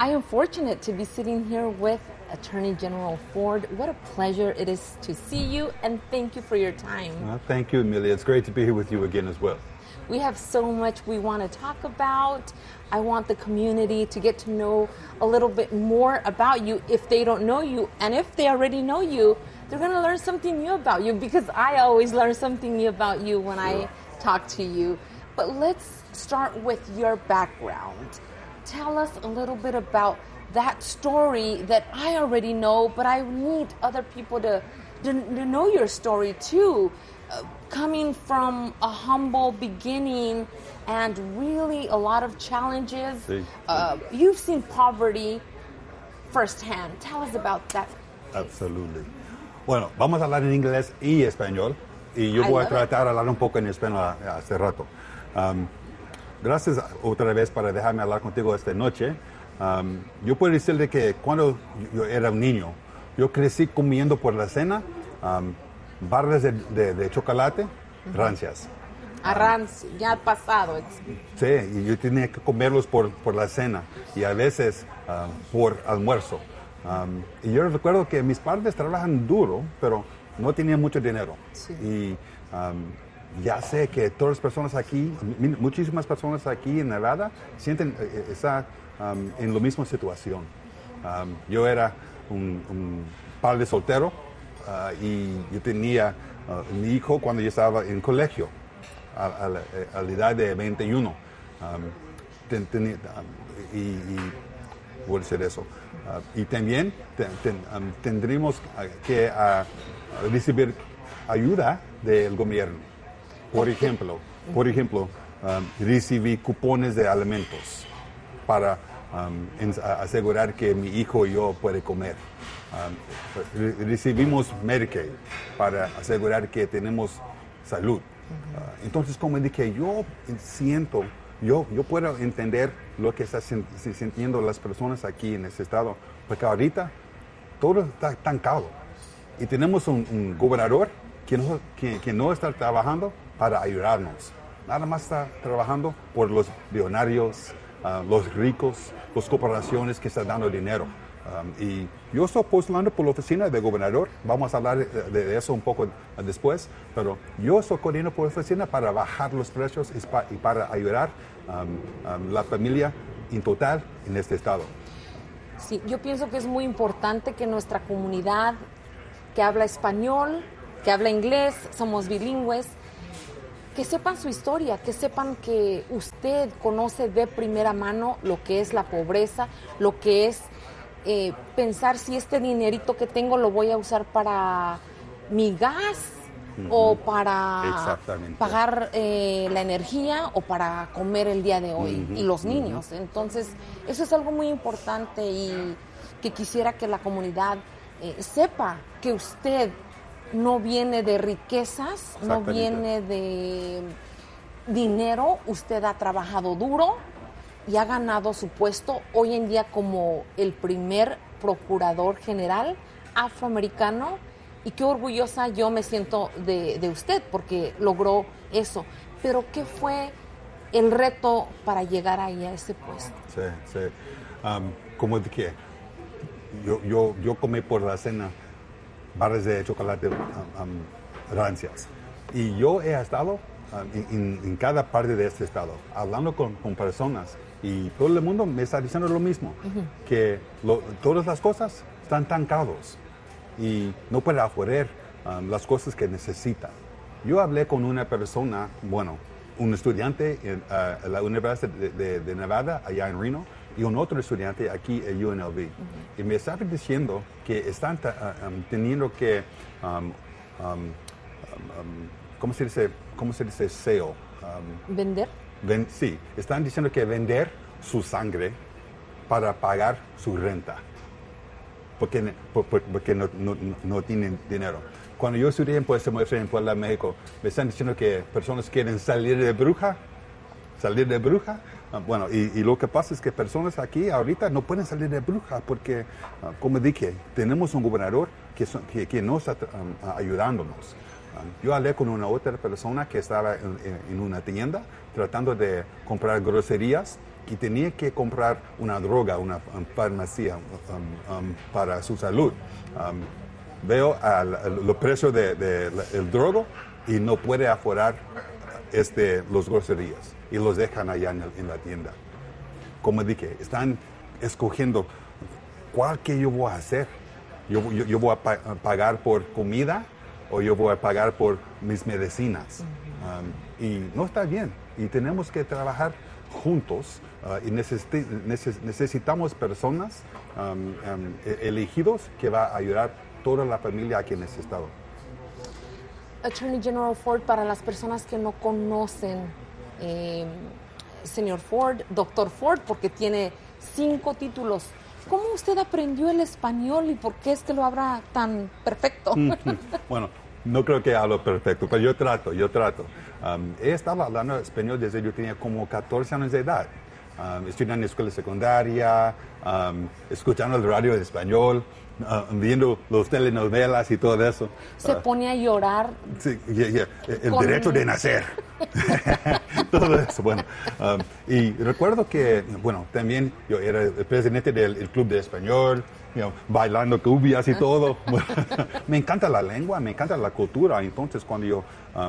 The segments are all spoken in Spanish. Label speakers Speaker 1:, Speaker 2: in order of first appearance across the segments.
Speaker 1: I am fortunate to be sitting here with Attorney General Ford. What a pleasure it is to see you, and thank you for your time.
Speaker 2: Well, thank you, Amelia. It's great to be here with you again as well.
Speaker 1: We have so much we want to talk about. I want the community to get to know a little bit more about you if they don't know you. And if they already know you, they're going to learn something new about you, because I always learn something new about you when I talk to you. But let's start with your background. Tell us a little bit about that story that I already know, but I need other people to know your story too. Coming from a humble beginning and really a lot of challenges. You've seen poverty firsthand. Tell us about that.
Speaker 2: Absolutely. Bueno, vamos a hablar en inglés y español, y yo voy a tratar de hablar un poco en español hace rato. Gracias otra vez para dejarme hablar contigo esta noche. Yo puedo decirle que cuando yo era un niño, yo crecí comiendo por la cena barras de chocolate, rancias.
Speaker 1: Ya pasado.
Speaker 2: Sí, y yo tenía que comerlos por la cena y a veces por almuerzo. Y yo recuerdo que mis padres trabajan duro, pero no tenían mucho dinero.
Speaker 1: Sí.
Speaker 2: Y ya sé que todas las personas aquí, muchísimas personas aquí en Nevada, sienten esa en la misma situación. Yo era un padre soltero y yo tenía mi hijo cuando yo estaba en colegio, a la edad de 21. Voy a decir eso. Y también tendríamos que recibir ayuda del gobierno. Por ejemplo, recibí cupones de alimentos para asegurar que mi hijo y yo puede comer. Recibimos Medicaid para asegurar que tenemos salud. Entonces, como dije, yo puedo entender lo que están sintiendo las personas aquí en este estado, porque ahorita todo está tan caro. Y tenemos un gobernador que no está trabajando para ayudarnos. Nada más está trabajando por los millonarios, los ricos, las corporaciones que están dando dinero. Y yo estoy postulando por la oficina del gobernador. Vamos a hablar de eso un poco después. Pero yo estoy corriendo por la oficina para bajar los precios y para ayudar a la familia en total en este estado.
Speaker 1: Sí, yo pienso que es muy importante que nuestra comunidad que habla español, que habla inglés, somos bilingües, que sepan su historia, que sepan que usted conoce de primera mano lo que es la pobreza, lo que es pensar si este dinerito que tengo lo voy a usar para mi gas o para pagar la energía o para comer el día de hoy y los niños. Entonces, eso es algo muy importante y que quisiera que la comunidad sepa que usted no viene de riquezas, no viene de dinero, usted ha trabajado duro y ha ganado su puesto hoy en día como el primer procurador general afroamericano, y qué orgullosa yo me siento de usted porque logró eso. Pero ¿qué fue el reto para llegar ahí a ese puesto?
Speaker 2: Sí. Como dije, yo comí por la cena barras de chocolate rancias. Y yo he estado en cada parte de este estado, hablando con personas, y todo el mundo me está diciendo lo mismo, que todas las cosas están tan caros y no puede aforar las cosas que necesita. Yo hablé con una persona, un estudiante en la Universidad de Nevada, allá en Reno, y un otro estudiante aquí en UNLV. Y me estaba diciendo que están teniendo que, ¿cómo se dice sale?
Speaker 1: ¿Vender?
Speaker 2: Sí, están diciendo que vender su sangre para pagar su renta, porque no tienen dinero. Cuando yo estudié en Puebla, México, me están diciendo que personas quieren salir de bruja. Y lo que pasa es que personas aquí ahorita no pueden salir de bruja porque, como dije, tenemos un gobernador que no está ayudándonos. Yo hablé con una otra persona que estaba en una tienda tratando de comprar groserías que tenía que comprar una droga, una farmacia para su salud. Veo los precios del drogo y no puede aforar los groserías y los dejan allá en la tienda. Como dije, están escogiendo cuál que yo voy a hacer. Yo voy a pagar por comida o yo voy a pagar por mis medicinas. Y no está bien. Y tenemos que trabajar juntos y necesitamos personas elegidos que va a ayudar toda la familia aquí en este estado.
Speaker 1: Attorney General Ford, para las personas que no conocen, señor Ford, doctor Ford, porque tiene 5 títulos, ¿cómo usted aprendió el español y por qué es que lo habla tan perfecto?
Speaker 2: Bueno, no creo que hablo perfecto, pero yo trato. He estado hablando español desde yo tenía como 14 años de edad. Estudiando en la escuela secundaria, escuchando el radio en español, viendo las telenovelas y todo eso.
Speaker 1: Se pone a llorar.
Speaker 2: Sí, el derecho de nacer. Todo eso, bueno. Y recuerdo que, bueno, también yo era el presidente del Club de Español, bailando cumbias y todo. Bueno, me encanta la lengua, me encanta la cultura. Entonces, cuando yo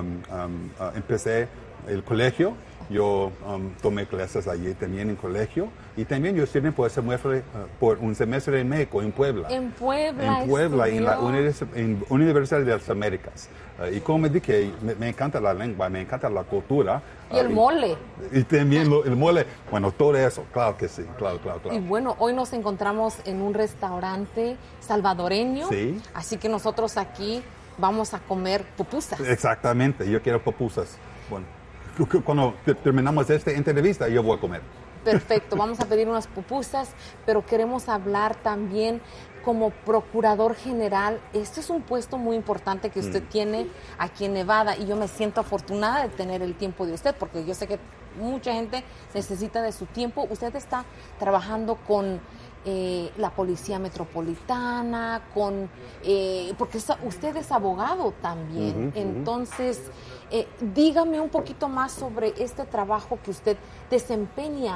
Speaker 2: empecé el colegio, yo tomé clases allí también en colegio y también yo estudié por un semestre en México, en Puebla.
Speaker 1: En Puebla,
Speaker 2: en la Universidad de las Américas. Y como dije, me encanta la lengua, me encanta la cultura.
Speaker 1: Y el mole.
Speaker 2: Y también el mole, bueno, todo eso, claro que sí, claro.
Speaker 1: Y bueno, hoy nos encontramos en un restaurante salvadoreño,
Speaker 2: sí.
Speaker 1: Así que nosotros aquí vamos a comer pupusas.
Speaker 2: Exactamente, yo quiero pupusas. Bueno, cuando terminamos esta entrevista, yo voy a comer.
Speaker 1: Perfecto, vamos a pedir unas pupusas, pero queremos hablar también como procurador general. Este es un puesto muy importante que usted tiene aquí en Nevada y yo me siento afortunada de tener el tiempo de usted, porque yo sé que mucha gente necesita de su tiempo. Usted está trabajando con la Policía Metropolitana, porque usted es abogado también. Entonces, dígame un poquito más sobre este trabajo que usted desempeña.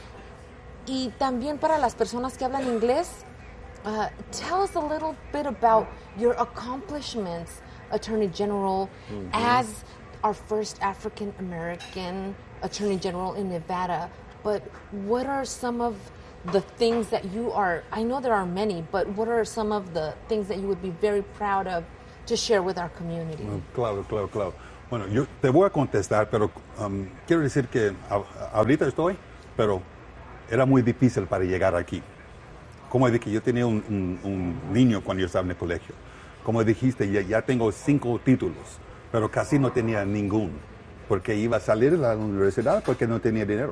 Speaker 1: Y también para las personas que hablan inglés, tell us a little bit about your accomplishments, Attorney General, as our first African American Attorney General in Nevada. But what are some of the things that I know there are many, but what are some of the things that you would be very proud of to share with our community?
Speaker 2: Claro. Bueno, yo te voy a contestar, pero quiero decir que ahorita pero era muy difícil para llegar aquí. Como dije, yo tenía un niño cuando yo estaba en el colegio. Como dijiste, ya tengo 5 títulos, pero casi no tenía ninguno, porque iba a salir de la universidad porque no tenía dinero.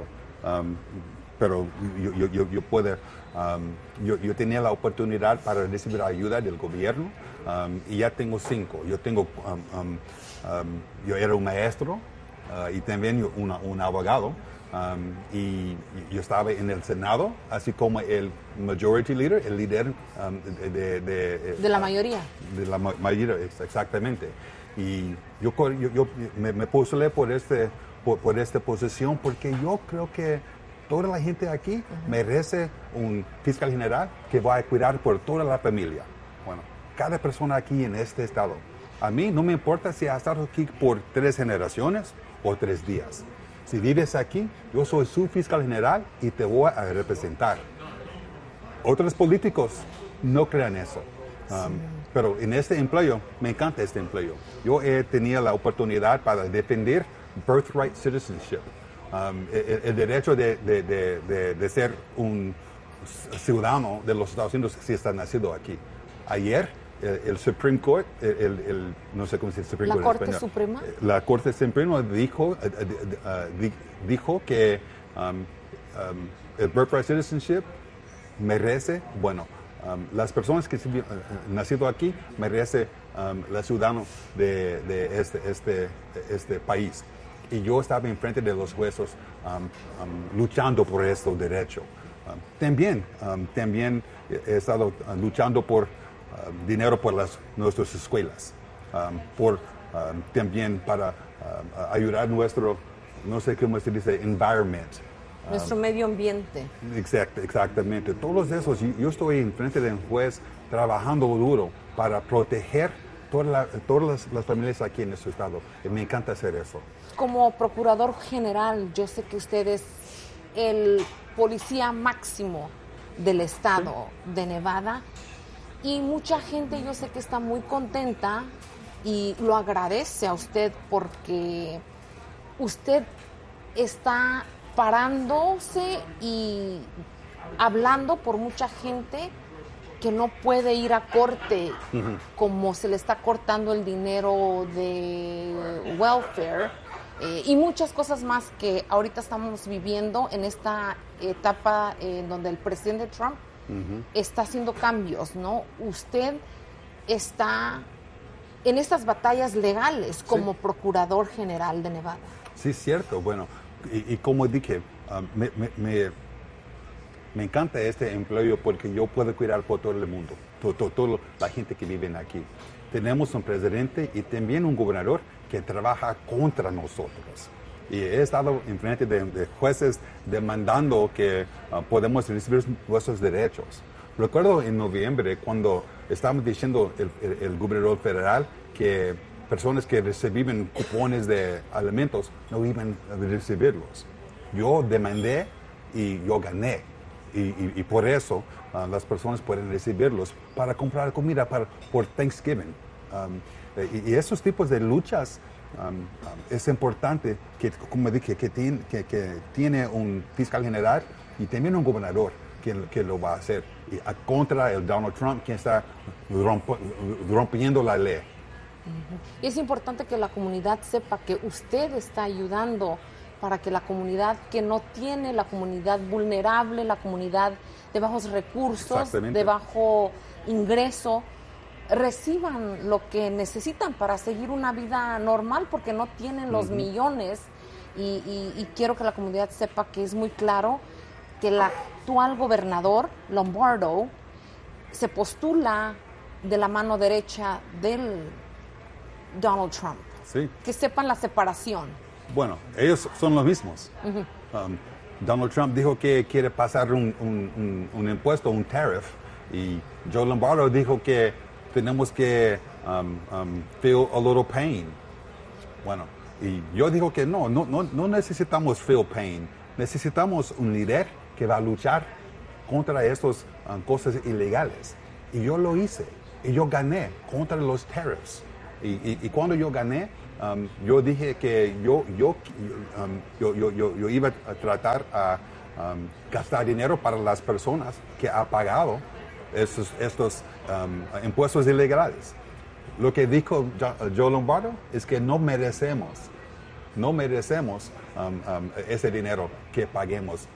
Speaker 2: Pero yo tenía la oportunidad para recibir ayuda del gobierno y ya tengo 5. Yo era un maestro y también un abogado y yo estaba en el Senado, así como el majority leader, el líder
Speaker 1: de la mayoría.
Speaker 2: De la mayoría, exactamente. Y yo me postulé por esta posición porque yo creo que toda la gente aquí merece un fiscal general que va a cuidar por toda la familia. Bueno, cada persona aquí en este estado. A mí no me importa si has estado aquí por 3 generaciones o 3 días. Si vives aquí, yo soy su fiscal general y te voy a representar. Otros políticos no crean eso. Pero en este empleo, me encanta este empleo. Yo he tenido la oportunidad para defender birthright citizenship. El derecho de ser un ciudadano de los Estados Unidos si está nacido aquí. Ayer, el Supreme Court, no sé cómo se dice Supreme Court.
Speaker 1: ¿La Corte Suprema?
Speaker 2: La Corte Suprema dijo que el birthright citizenship merece, las personas que han nacido aquí merece la ciudadano de este país. Y yo estaba enfrente de los jueces luchando por este derecho. También he estado luchando por dinero por nuestras escuelas, también para ayudar nuestro, no sé cómo se dice, environment,
Speaker 1: Nuestro medio ambiente.
Speaker 2: Exactamente. Todos esos, yo estoy enfrente de un juez trabajando duro para proteger todas las familias aquí en nuestro estado. Y me encanta hacer eso.
Speaker 1: Como procurador general, yo sé que usted es el policía máximo del estado de Nevada y mucha gente yo sé que está muy contenta y lo agradece a usted porque usted está parándose y hablando por mucha gente que no puede ir a corte, como se le está cortando el dinero de welfare y muchas cosas más que ahorita estamos viviendo en esta etapa en donde el presidente Trump está haciendo cambios, ¿no? Usted está en estas batallas legales como procurador general de Nevada.
Speaker 2: Sí, cierto. Bueno, y como dije, me encanta este empleo porque yo puedo cuidar por todo el mundo, toda la gente que vive aquí. Tenemos un presidente y también un gobernador que trabaja contra nosotros. Y he estado enfrente de jueces demandando que podamos recibir nuestros derechos. Recuerdo en noviembre cuando estábamos diciendo el gobernador federal que personas que recibían cupones de alimentos no iban a recibirlos. Yo demandé y yo gané. Y por eso las personas pueden recibirlos para comprar comida por Thanksgiving. Y esos tipos de luchas es importante que, como dije, que tiene un fiscal general y también un gobernador que lo va a hacer. Y contra el Donald Trump, quien está rompiendo la ley.
Speaker 1: Y es importante que la comunidad sepa que usted está ayudando para que la comunidad que no tiene, la comunidad vulnerable, la comunidad de bajos recursos, de bajo ingreso, reciban lo que necesitan para seguir una vida normal porque no tienen los millones. Y quiero que la comunidad sepa que es muy claro que el actual gobernador, Lombardo, se postula de la mano derecha del Donald Trump.
Speaker 2: Sí.
Speaker 1: Que sepan la separación.
Speaker 2: Bueno, ellos son los mismos. Donald Trump dijo que quiere pasar un impuesto, un tariff, y Joe Lombardo dijo que tenemos que feel a little pain. Bueno, y yo digo que no necesitamos feel pain, necesitamos un líder que va a luchar contra estas cosas ilegales. Y yo lo hice, y yo gané contra los tariffs. Y cuando yo gané, yo dije que yo iba a tratar a gastar dinero para las personas que han pagado estos impuestos ilegales. Lo que dijo Joe Lombardo es que no merecemos ese dinero que paguemos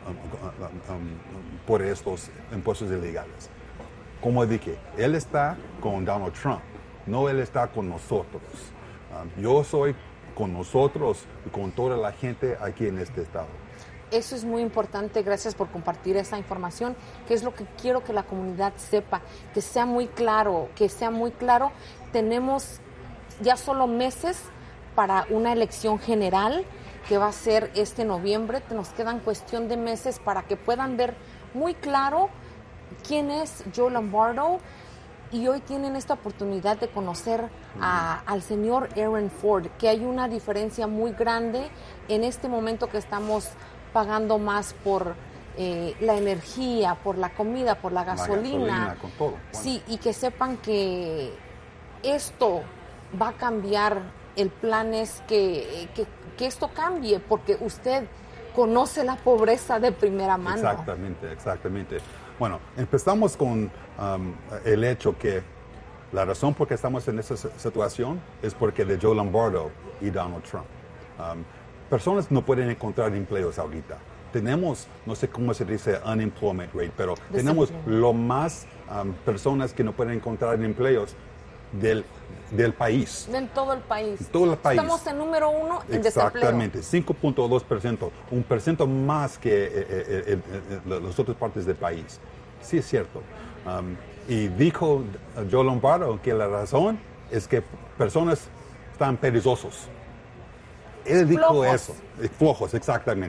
Speaker 2: por estos impuestos ilegales. Como dije, él está con Donald Trump, no él está con nosotros. Yo soy con nosotros y con toda la gente aquí en este estado.
Speaker 1: Eso es muy importante, gracias por compartir esa información, que es lo que quiero que la comunidad sepa, que sea muy claro, Tenemos ya solo meses para una elección general que va a ser este noviembre, nos quedan cuestión de meses para que puedan ver muy claro quién es Joe Lombardo. Y hoy tienen esta oportunidad de conocer al señor Aaron Ford, que hay una diferencia muy grande en este momento que estamos pagando más por la energía, por la comida, por la gasolina.
Speaker 2: Con todo. Bueno.
Speaker 1: Sí, y que sepan que esto va a cambiar. El plan es que esto cambie, porque usted conoce la pobreza de primera mano.
Speaker 2: Exactamente. Bueno, empezamos con el hecho que la razón por qué estamos en esta situación es porque de Joe Lombardo y Donald Trump. Personas no pueden encontrar empleos ahorita. Tenemos, no sé cómo se dice unemployment rate, pero tenemos lo más personas que no pueden encontrar empleos del país.
Speaker 1: En todo el país.
Speaker 2: Todo el país.
Speaker 1: Estamos en número 1 en desempleo.
Speaker 2: Exactamente, 5.2%, un por ciento más que las otras partes del país. Sí, es cierto. Y dijo Joe Lombardo que la razón es que personas están perezosos. Él dijo eso. Flojos, exactamente.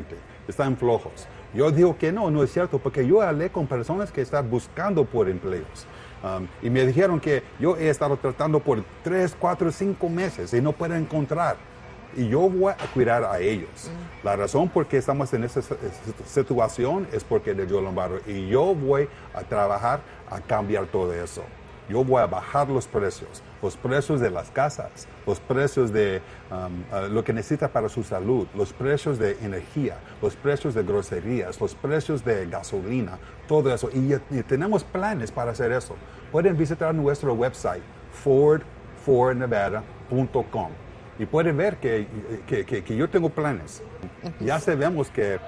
Speaker 2: están flojos. Yo digo que no es cierto, porque yo hablé con personas que están buscando por empleos. Y me dijeron que yo he estado tratando por 3, 4, 5 meses y no puedo encontrar. Y yo voy a cuidar a ellos. La razón por qué estamos en esta situación es porque de Joe Lombardo. Y yo voy a trabajar a cambiar todo eso. Yo voy a bajar los precios de las casas, los precios de lo que necesita para su salud, los precios de energía, los precios de groserías, los precios de gasolina, todo eso. Y tenemos planes para hacer eso. Pueden visitar nuestro website, ford4nevada.com. Y pueden ver que yo tengo planes. Ya sabemos que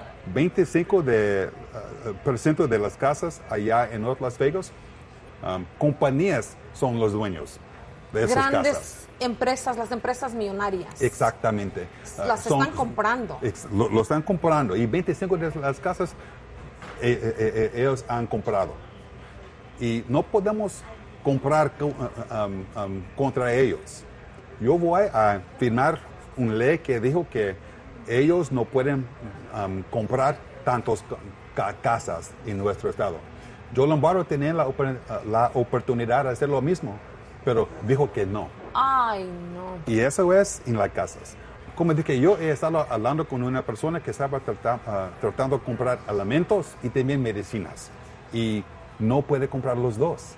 Speaker 2: 25% de las casas allá en North Las Vegas, compañías son los dueños de esas
Speaker 1: grandes
Speaker 2: casas.
Speaker 1: Empresas, las empresas millonarias.
Speaker 2: Exactamente.
Speaker 1: Las están comprando.
Speaker 2: Lo están comprando. Y 25 de las casas ellos han comprado. Y no podemos comprar contra ellos. Yo voy a firmar una ley que dijo que ellos no pueden comprar tantas casas en nuestro estado. Joe Lombardo tenía la oportunidad de hacer lo mismo, pero dijo que no.
Speaker 1: Ay, no.
Speaker 2: Y eso es en las casas. Como dije, yo he estado hablando con una persona que estaba tratando de comprar alimentos y también medicinas. Y no puede comprar los dos.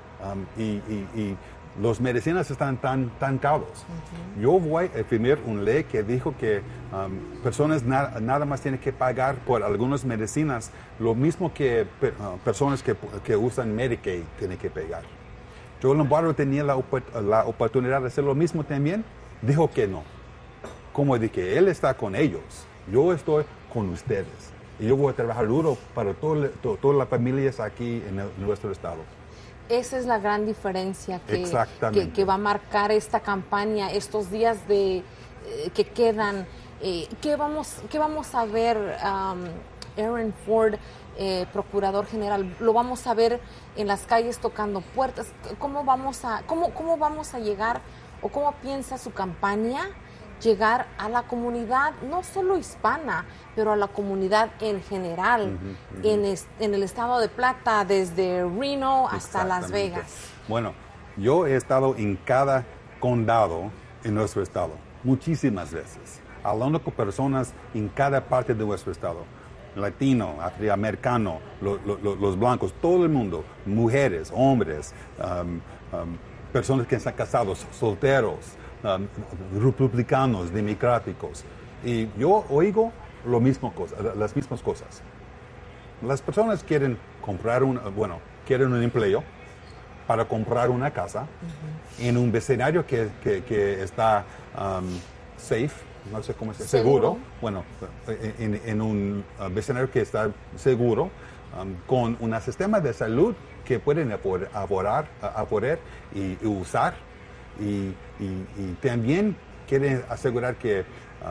Speaker 2: Y los medicinas están tan caros. Yo voy a firmar una ley que dijo que personas nada más tienen que pagar por algunas medicinas, lo mismo que personas que usan Medicaid tienen que pagar. Joe Lombardo tenía la oportunidad de hacer lo mismo también, dijo que no. Como dije, él está con ellos, yo estoy con ustedes. Y yo voy a trabajar duro para todas las familias aquí en nuestro estado.
Speaker 1: Esa es la gran diferencia
Speaker 2: que
Speaker 1: va a marcar esta campaña, estos días que quedan. ¿Qué vamos a ver, Aaron Ford, Procurador General? ¿Lo vamos a ver en las calles tocando puertas? ¿Cómo vamos a llegar, o cómo piensa su campaña llegar a la comunidad, no solo hispana, pero a la comunidad en general, en el estado de Plata, desde Reno hasta Las Vegas?
Speaker 2: Bueno, yo he estado en cada condado en nuestro estado, muchísimas veces, hablando con personas en cada parte de nuestro estado. Latino, afroamericano, los blancos, todo el mundo, mujeres, hombres, personas que están casados, solteros, republicanos, democráticos. Y yo oigo las mismas cosas. Las personas quieren quieren un empleo para comprar una casa en un vecindario que está safe, no sé cómo se dice, seguro. Bueno, en un vecindario que está seguro, con un sistema de salud que pueden aporar y usar. Y también quieren asegurar que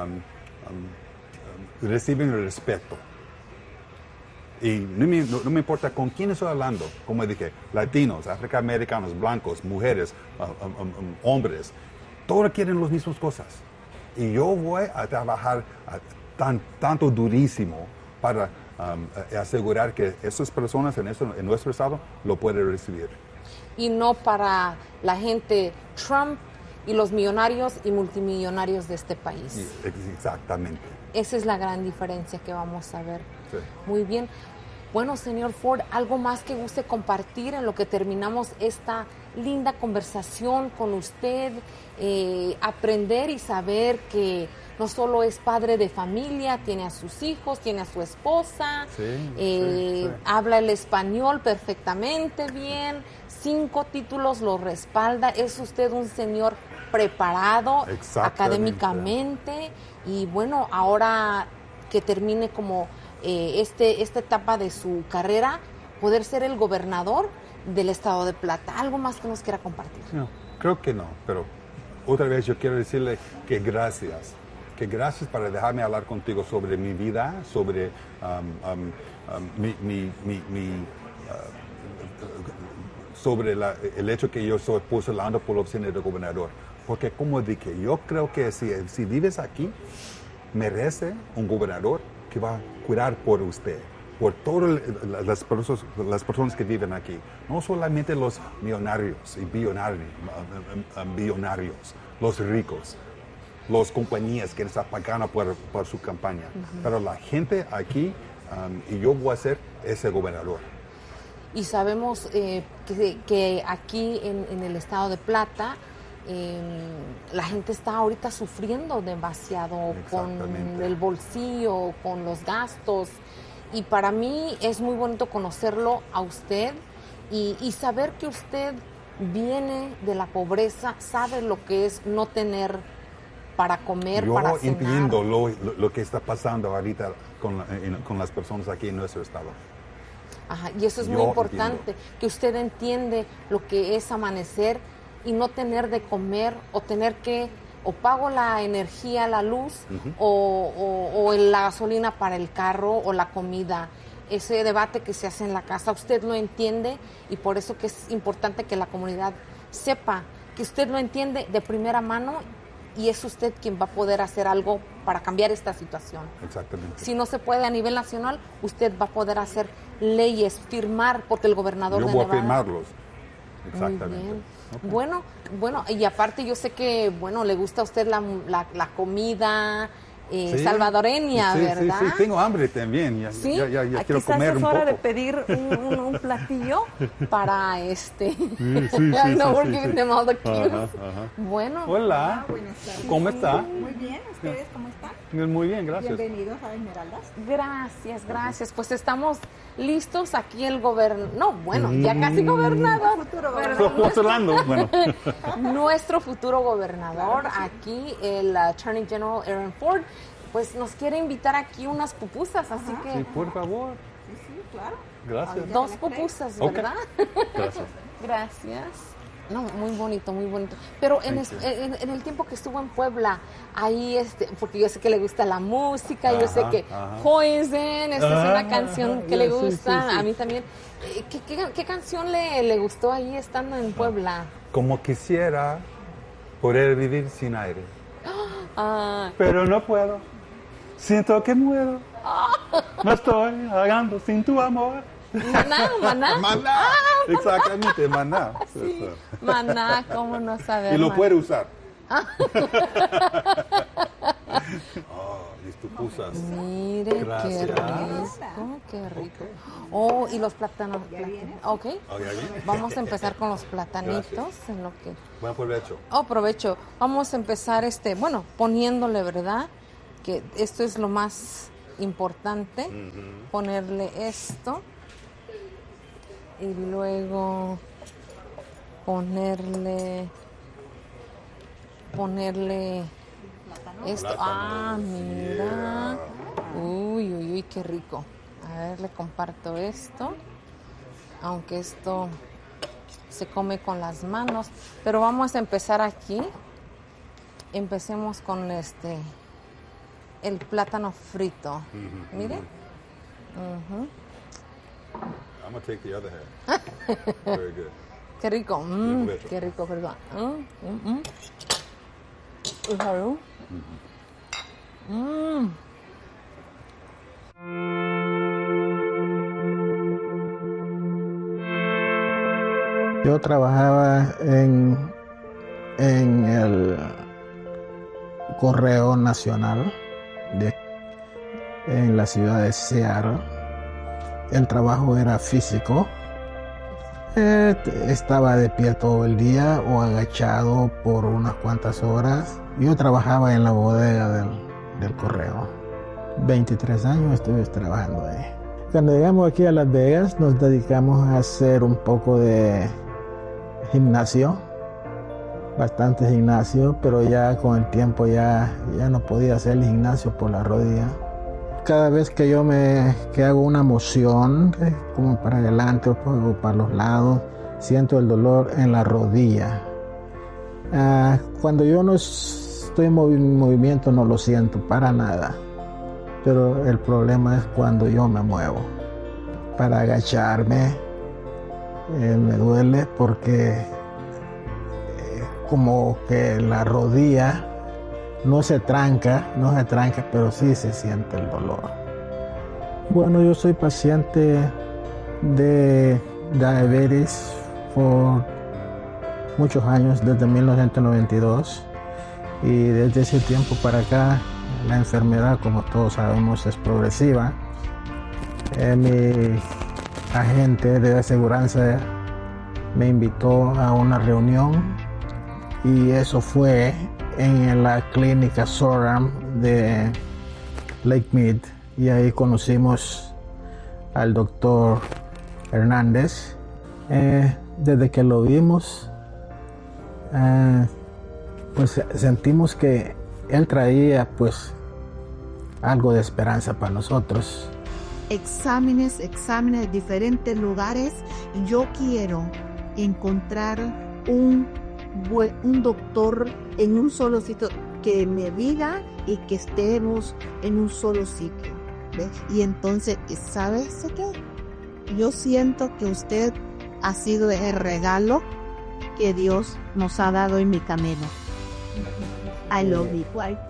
Speaker 2: reciben el respeto. Y no me importa con quién estoy hablando, como dije, latinos, afroamericanos, blancos, mujeres, hombres, todos quieren las mismas cosas. Y yo voy a trabajar tanto durísimo para asegurar que esas personas en nuestro estado lo pueden recibir.
Speaker 1: Y no para la gente Trump y los millonarios y multimillonarios de este país.
Speaker 2: Exactamente.
Speaker 1: Esa es la gran diferencia que vamos a ver.
Speaker 2: Sí.
Speaker 1: Muy bien. Bueno, señor Ford, ¿algo más que guste compartir en lo que terminamos esta linda conversación con usted? Aprender y saber que no solo es padre de familia, tiene a sus hijos, tiene a su esposa, sí. Habla el español perfectamente bien, 5 títulos lo respalda, es usted un señor preparado académicamente, y bueno, ahora que termine como esta etapa de su carrera, poder ser el gobernador del estado de Plata. ¿Algo más que nos quiera compartir?
Speaker 2: No, creo que no, pero otra vez yo quiero decirle que gracias para dejarme hablar contigo sobre mi vida, sobre sobre el hecho que yo estoy postulando por la oficina de gobernador. Porque como dije, yo creo que si vives aquí, merece un gobernador que va a cuidar por usted, por todas las personas que viven aquí. No solamente los millonarios y billonarios, los ricos, las compañías que están pagando por su campaña. Pero la gente aquí, y yo voy a ser ese gobernador.
Speaker 1: Y sabemos que aquí en el estado de Plata, la gente está ahorita sufriendo demasiado con el bolsillo, con los gastos. Y para mí es muy bonito conocerlo a usted y saber que usted viene de la pobreza, sabe lo que es no tener para comer, para cenar. Yo
Speaker 2: entiendo lo que está pasando ahorita con las personas aquí en nuestro estado.
Speaker 1: Ajá, y eso es muy importante, que usted entiende lo que es amanecer y no tener de comer o tener que, o pago la energía, la luz, o la gasolina para el carro o la comida. Ese debate que se hace en la casa, usted lo entiende y por eso que es importante que la comunidad sepa que usted lo entiende de primera mano y es usted quien va a poder hacer algo para cambiar esta situación.
Speaker 2: Exactamente.
Speaker 1: Si no se puede a nivel nacional, usted va a poder hacer leyes, firmar, porque el gobernador de Nevada...
Speaker 2: Yo voy a firmarlos. Exactamente.
Speaker 1: Muy bien. Okay. Bueno, y aparte yo sé que, le gusta a usted la comida salvadoreña, ¿verdad?
Speaker 2: Sí, tengo hambre también. Ya quiero comer un poco.
Speaker 3: Quizás es hora de pedir un platillo
Speaker 1: para Bueno.
Speaker 2: Hola.
Speaker 4: Buenas tardes.
Speaker 2: ¿Cómo está?
Speaker 4: Muy bien. ¿Ustedes cómo están?
Speaker 2: Muy bien, gracias.
Speaker 4: Bienvenidos a Esmeraldas.
Speaker 1: Gracias. Pues estamos listos aquí el ya casi gobernador. Nuestro futuro gobernador, aquí el Attorney General Aaron Ford, pues nos quiere invitar aquí unas pupusas, así que...
Speaker 2: Sí, por favor.
Speaker 4: Sí, claro.
Speaker 2: Gracias.
Speaker 1: 2 pupusas, ¿verdad?
Speaker 2: Gracias.
Speaker 1: Gracias. No, muy bonito, muy bonito. Pero en el tiempo que estuvo en Puebla, ahí, porque yo sé que le gusta la música, yo sé que Poison, esta es una canción que le gusta, a mí también. ¿Qué canción le gustó ahí estando en Puebla?
Speaker 2: Como quisiera poder vivir sin aire.
Speaker 1: Ah.
Speaker 2: Pero no puedo. Siento que muero. No estoy hagando sin tu amor.
Speaker 1: Maná.
Speaker 2: Exactamente, Maná.
Speaker 1: Sí, Maná, ¿cómo no saber?
Speaker 2: Y lo puede usar. Mis pupusas.
Speaker 1: Mire,
Speaker 2: gracias.
Speaker 1: Qué rico. Oh, y los plátanos. Ok. Vamos a empezar con los platanitos. En lo que...
Speaker 2: Buen provecho.
Speaker 1: Provecho. Vamos a empezar poniéndole, ¿verdad? Que esto es lo más importante. Ponerle esto. Y luego ponerle esto.
Speaker 2: Plátano.
Speaker 1: Mira. Uy, qué rico. A ver, le comparto esto. Aunque esto se come con las manos. Pero vamos a empezar aquí. Empecemos con el plátano frito. Mire.
Speaker 2: I'm going to take the other half. Very good.
Speaker 1: Qué rico. Qué rico, perdón.
Speaker 5: Yo trabajaba en el Correo Nacional en la ciudad de Seattle. El trabajo era físico. Estaba de pie todo el día o agachado por unas cuantas horas. Yo trabajaba en la bodega del correo. 23 años estuve trabajando ahí. Cuando llegamos aquí a Las Vegas nos dedicamos a hacer un poco de gimnasio, bastante gimnasio, pero ya con el tiempo ya no podía hacer el gimnasio por la rodilla. Cada vez que que hago una moción, como para adelante o para los lados, siento el dolor en la rodilla. Cuando yo no estoy en movimiento no lo siento para nada, pero el problema es cuando yo me muevo. Para agacharme me duele porque como que la rodilla no se tranca, pero sí se siente el dolor. Bueno, yo soy paciente de diabetes por muchos años, desde 1992, y desde ese tiempo para acá la enfermedad, como todos sabemos, es progresiva. Mi agente de aseguranza me invitó a una reunión y eso fue en la clínica Soram de Lake Mead, y ahí conocimos al doctor Hernández. Desde que lo vimos, pues sentimos que él traía pues algo de esperanza para nosotros.
Speaker 6: Exámenes de diferentes lugares. Yo quiero encontrar un doctor en un solo sitio que me diga y que estemos en un solo sitio, ¿ves? Y entonces, ¿sabes qué? Yo siento que usted ha sido el regalo que Dios nos ha dado en mi camino. I love you.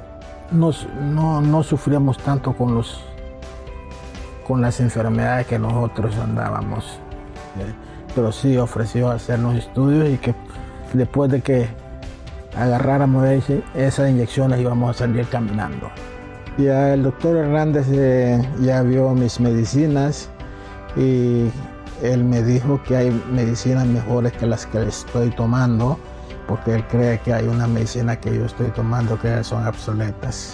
Speaker 5: No sufríamos tanto con las enfermedades que nosotros andábamos, pero sí ofreció hacernos estudios y que después de que agarráramos esas inyecciones íbamos a salir caminando. Ya el doctor Hernández ya vio mis medicinas y él me dijo que hay medicinas mejores que las que estoy tomando, porque él cree que hay una medicina que yo estoy tomando que son obsoletas.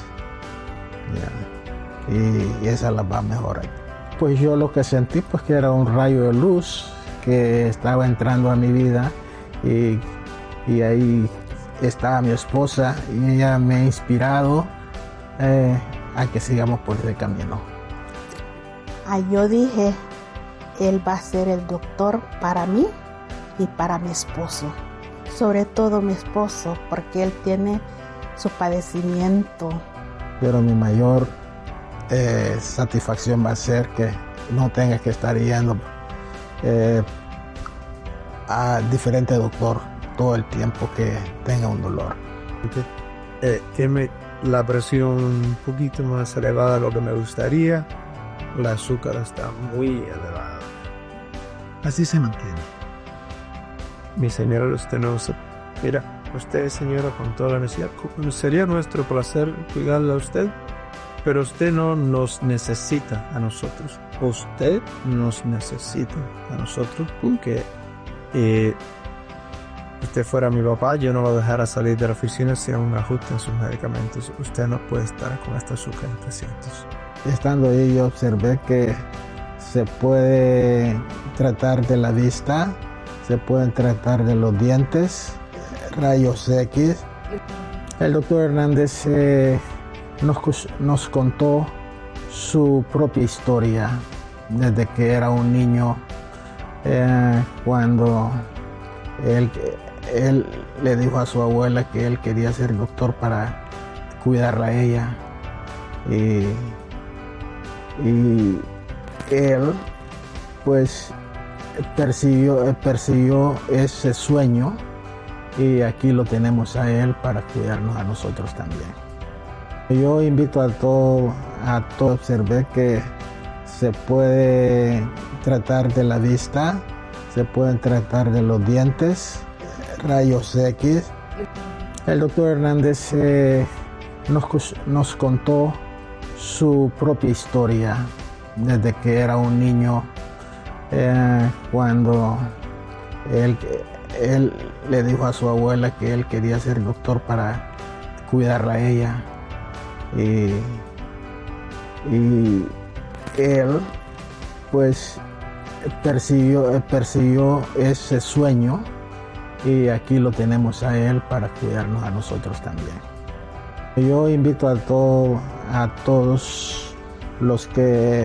Speaker 5: Y esa las va a mejorar. Pues yo lo que sentí pues que era un rayo de luz que estaba entrando a mi vida, y ahí estaba mi esposa y ella me ha inspirado a que sigamos por ese camino.
Speaker 6: Yo dije, él va a ser el doctor para mí y para mi esposo, sobre todo mi esposo, porque él tiene su padecimiento.
Speaker 5: Pero mi mayor satisfacción va a ser que no tenga que estar yendo a diferente doctor todo el tiempo que tenga un dolor.
Speaker 7: Tiene la presión un poquito más elevada de lo que me gustaría. El azúcar está muy elevada.
Speaker 5: Así se mantiene.
Speaker 7: Mi señora, usted no se... Mira, usted, señora, con toda la necesidad, sería nuestro placer cuidarla a usted, pero usted no nos necesita a nosotros. Usted nos necesita a nosotros porque usted fuera mi papá, yo no lo dejara salir de la oficina sin un ajuste en sus medicamentos. Usted no puede estar con este azúcar en 300.
Speaker 5: Estando ahí yo observé que se puede tratar de la vista, se pueden tratar de los dientes, rayos X. El doctor Hernández nos contó su propia historia desde que era un niño, cuando él le dijo a su abuela que él quería ser doctor para cuidarla a ella, y él pues persiguió ese sueño, y aquí lo tenemos a él para cuidarnos a nosotros también. Yo invito a todo a observar que se puede tratar de la vista, se pueden tratar de los dientes, rayos X. El doctor Hernández nos contó su propia historia desde que era un niño, cuando él le dijo a su abuela que él quería ser doctor para cuidarla a ella, y él pues persiguió ese sueño, y aquí lo tenemos a él para cuidarnos a nosotros también. Yo invito a todos los que